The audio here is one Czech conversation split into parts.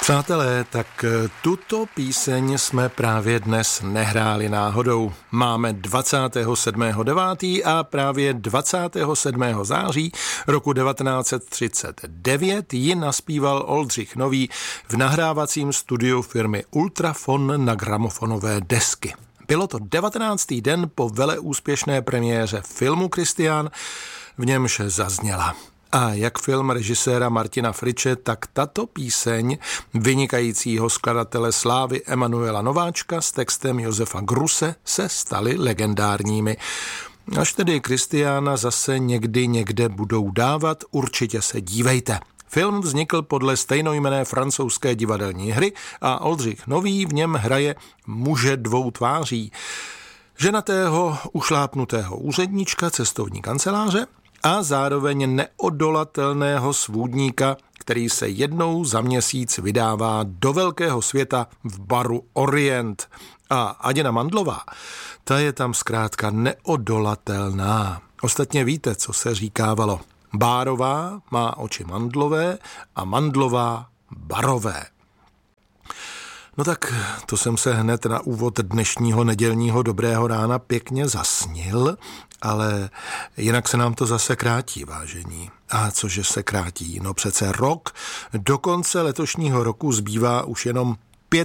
Přátelé, tak tuto píseň jsme právě dnes nehráli náhodou. Máme 27.9. a právě 27. září roku 1939 ji naspíval Oldřich Nový v nahrávacím studiu firmy Ultrafon na gramofonové desky. Bylo to 19. den po veleúspěšné premiéře filmu Kristián, v němž zazněla. A jak film režiséra Martina Friče, tak tato píseň vynikajícího skladatele slávy Emanuela Nováčka s textem Josefa Gruse se staly legendárními. Až tedy Kristiána zase někde budou dávat, určitě se dívejte. Film vznikl podle stejnojmenné francouzské divadelní hry a Oldřich Nový v něm hraje muže dvou tváří. Ženatého, ušlápnutého úředníčka cestovní kanceláře a zároveň neodolatelného svůdníka, který se jednou za měsíc vydává do velkého světa v baru Orient. A Aděna Mandlová, ta je tam zkrátka neodolatelná. Ostatně víte, co se říkávalo. Bárová má oči mandlové a mandlová barové. No tak to jsem se hned na úvod dnešního nedělního dobrého rána pěkně zasnil, ale jinak se nám to zase krátí, vážení. A cože se krátí? No přece rok, do konce letošního roku zbývá už jenom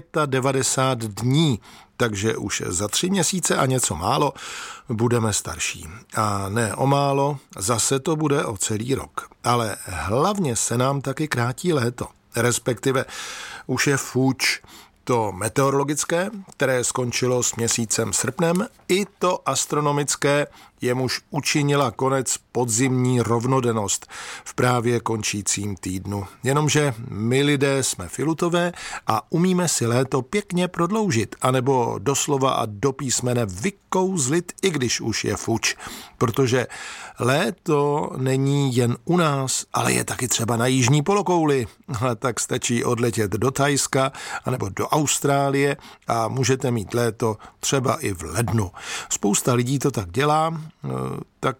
95 dní, takže už za 3 měsíce a něco málo budeme starší. A ne o málo, zase to bude o celý rok. Ale hlavně se nám taky krátí léto, respektive už je fuč. To meteorologické, které skončilo s měsícem srpnem, i to astronomické, jemuž učinila konec podzimní rovnodennost v právě končícím týdnu. Jenomže my lidé jsme filutové a umíme si léto pěkně prodloužit, anebo doslova a do písmene vykouzlit, i když už je fuč. Protože léto není jen u nás, ale je taky třeba na jižní polokouli. A tak stačí odletět do Thajska anebo do Austrálie a můžete mít léto třeba i v lednu. Spousta lidí to tak dělá, tak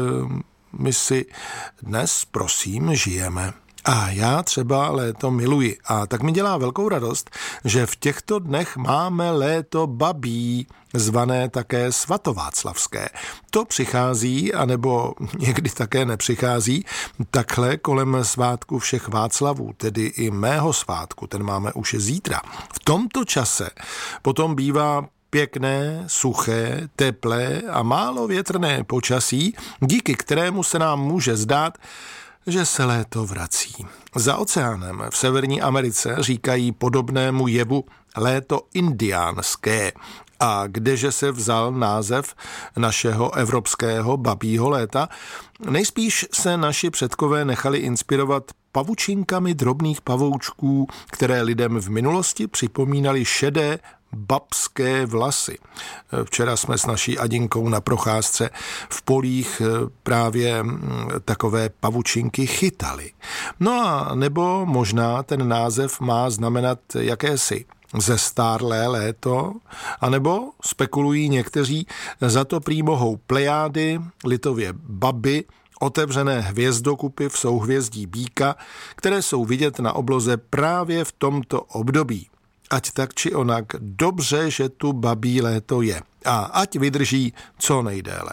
my si dnes, prosím, žijeme. A já třeba léto miluji. A tak mi dělá velkou radost, že v těchto dnech máme léto babí, zvané také svatováclavské. To přichází, anebo někdy také nepřichází, takhle kolem svátku všech Václavů, tedy i mého svátku, ten máme už zítra. V tomto čase potom bývá pěkné, suché, teplé a málo větrné počasí, díky kterému se nám může zdát, že se léto vrací. Za oceánem v Severní Americe říkají podobnému jevu léto indiánské. A kdeže se vzal název našeho evropského babího léta? Nejspíš se naši předkové nechali inspirovat pavučinkami drobných pavoučků, které lidem v minulosti připomínaly šedé babské vlasy. Včera jsme s naší Adinkou na procházce v polích právě takové pavučinky chytali. No a nebo možná ten název má znamenat jakési zestárlé léto, anebo spekulují někteří, za to prý mohou plejády, litově baby, otevřené hvězdokupy v souhvězdí býka, které jsou vidět na obloze právě v tomto období. Ať tak či onak, dobře, že tu babí léto je. A ať vydrží co nejdéle.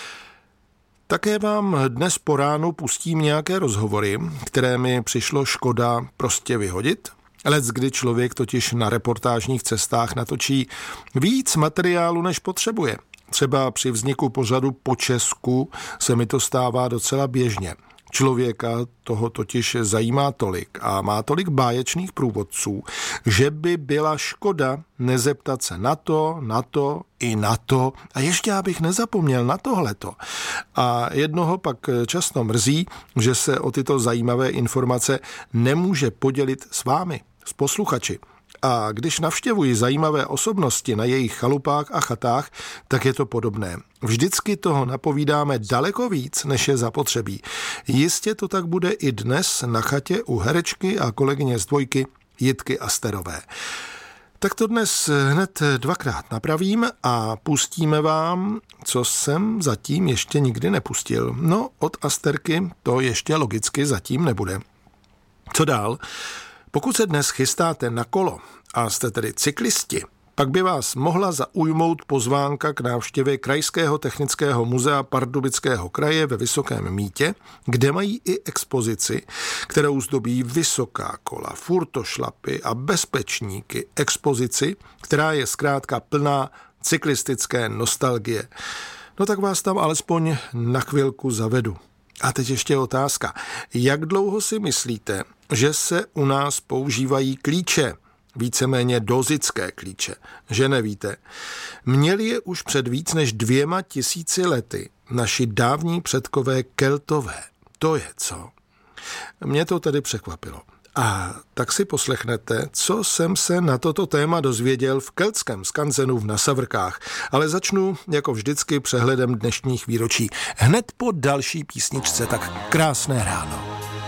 Také vám dnes po ránu pustím nějaké rozhovory, které mi přišlo škoda prostě vyhodit. Leckdy člověk totiž na reportážních cestách natočí víc materiálu, než potřebuje. Třeba při vzniku pořadu Po Česku se mi to stává docela běžně. Člověka toho totiž zajímá tolik a má tolik báječných průvodců, že by byla škoda nezeptat se na to i na to. A ještě abych nezapomněl na tohleto. A jednoho pak často mrzí, že se o tyto zajímavé informace nemůže podělit s vámi, s posluchači. A když navštěvuji zajímavé osobnosti na jejich chalupách a chatách, tak je to podobné. Vždycky toho napovídáme daleko víc, než je zapotřebí. Jistě to tak bude i dnes na chatě u herečky a kolegyně z Dvojky Jitky Asterové. Tak to dnes hned 2krát napravím a pustíme vám, co jsem zatím ještě nikdy nepustil. No, od Asterky to ještě logicky zatím nebude. Co dál? Pokud se dnes chystáte na kolo a jste tedy cyklisti, pak by vás mohla zaujmout pozvánka k návštěvě Krajského technického muzea Pardubického kraje ve Vysokém Mýtě, kde mají i expozici, kterou zdobí vysoká kola, furtošlapy a bezpečníky. Expozici, která je zkrátka plná cyklistické nostalgie. No tak vás tam alespoň na chvilku zavedu. A teď ještě otázka. Jak dlouho si myslíte, že se u nás používají klíče? Víceméně dozické klíče, že nevíte. Měli je už před víc než 2000 lety naši dávní předkové Keltové. To je co? Mě to tedy překvapilo. A tak si poslechnete, co jsem se na toto téma dozvěděl v keltském skanzenu v Nasavrkách. Ale začnu, jako vždycky, přehledem dnešních výročí. Hned po další písničce, tak krásné ráno.